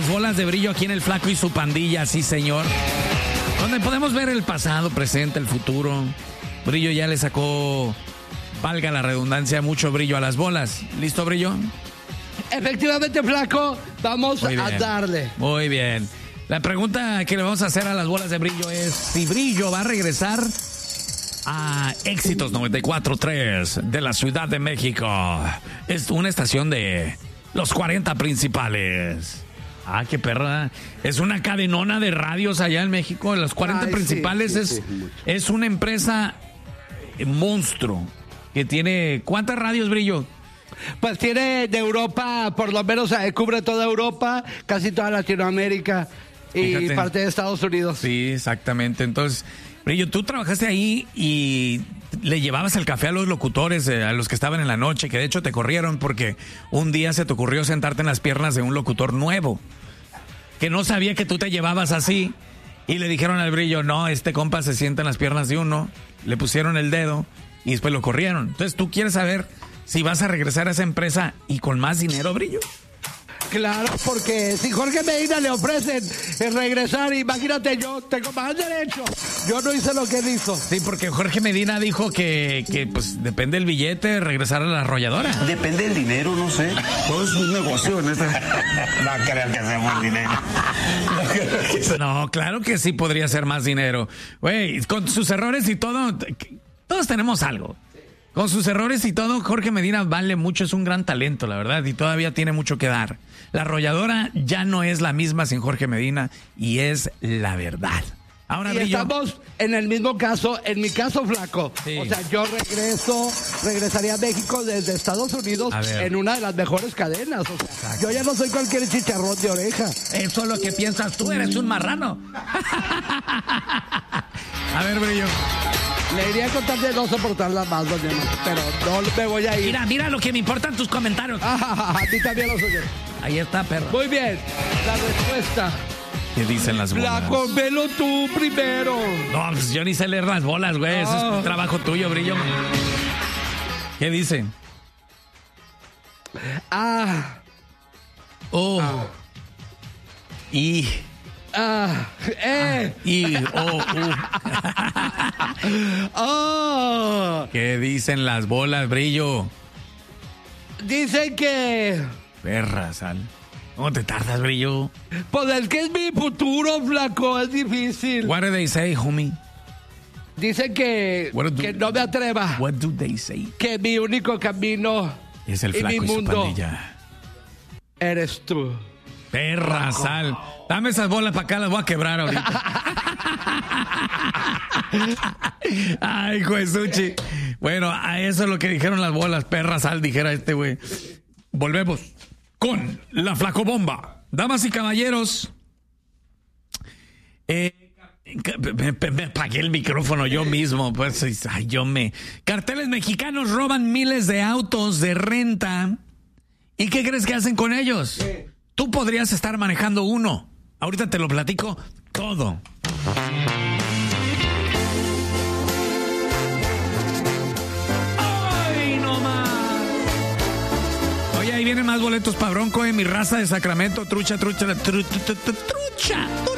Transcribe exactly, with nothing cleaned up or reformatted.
bolas de brillo aquí en El Flaco y su pandilla, sí señor. Donde podemos ver el pasado, presente, el futuro. Brillo ya le sacó, valga la redundancia, mucho brillo a las bolas. ¿Listo, Brillo? Efectivamente, Flaco, vamos a darle. Muy bien. La pregunta que le vamos a hacer a las bolas de brillo es si Brillo va a regresar a Éxitos noventa y cuatro punto tres de la Ciudad de México. Es una estación de los cuarenta principales. Ah, qué perra. Es una cadenona de radios allá en México. Los cuarenta Ay, principales sí, sí, es, sí, es una empresa monstruo que tiene... ¿Cuántas radios, Brillo? Pues tiene de Europa, por lo menos eh, cubre toda Europa, casi toda Latinoamérica y Fíjate. parte de Estados Unidos. Sí, exactamente. Entonces, Brillo, tú trabajaste ahí y le llevabas el café a los locutores, eh, a los que estaban en la noche, que de hecho te corrieron porque un día se te ocurrió sentarte en las piernas de un locutor nuevo, que no sabía que tú te llevabas así, y le dijeron al Brillo, no, este compa se sienta en las piernas de uno, le pusieron el dedo y después lo corrieron. Entonces, ¿tú quieres saber si vas a regresar a esa empresa y con más dinero, Brillo? Claro, porque si Jorge Medina le ofrecen regresar, imagínate, yo tengo más derecho. Yo no hice lo que él hizo. Sí, porque Jorge Medina dijo que, que pues depende del billete regresar a la arrolladora. Depende del dinero, no sé. Todo es un negocio, neta. No creo que sea más dinero. No, claro que sí podría ser más dinero. Güey, con sus errores y todo, todos tenemos algo. Con sus errores y todo, Jorge Medina vale mucho, es un gran talento, la verdad, y todavía tiene mucho que dar. La arrolladora ya no es la misma sin Jorge Medina, y es la verdad. Ahora, y Brillo, estamos en el mismo caso, en mi caso, Flaco. Sí. O sea, yo regreso, regresaría a México desde Estados Unidos en una de las mejores cadenas. O sea, yo ya no soy cualquier chicharrón de oreja. Eso es lo que piensas tú, eres un marrano. A ver, Brillo. Le iría a contar de no soportarla más, doña, pero no me voy a ir. Mira, mira lo que me importan tus comentarios. Ah, a ti también los oyes. Ahí está, perro. Muy bien, la respuesta. ¿Qué dicen las bolas? Flaco, velo tú primero. No, pues yo ni sé leer las bolas, güey. Oh. Ese es un trabajo tuyo, Brillo. ¿Qué dice? Ah. Oh. Ah. Y... Ah, eh. Ah, y, oh, uh. Oh. ¿Qué dicen las bolas, Brillo? Dicen que... Perra, Sal. ¿Cómo te tardas, Brillo? Pues es que es mi futuro, Flaco, es difícil. What do they say, homie? Dicen que, do, que no me atreva. What do they say? Que mi único camino es el Flaco y, mi mundo y su pandilla. Eres tú. Perra, Sal. Dame esas bolas para acá, las voy a quebrar ahorita. Ay, Juesuchi. Bueno, a eso es lo que dijeron las bolas. Perra, Sal, dijera este güey. Volvemos con la Flacobomba. Damas y caballeros. Eh, me, me, me apagué el micrófono yo mismo. Pues, ay, yo me... Carteles mexicanos roban miles de autos de renta. ¿Y qué crees que hacen con ellos? ¿Qué? Tú podrías estar manejando uno. Ahorita te lo platico todo. ¡Ay, no más! Oye, ahí vienen más boletos para Bronco, eh, mi raza de Sacramento. Trucha, trucha, trucha, trucha, trucha.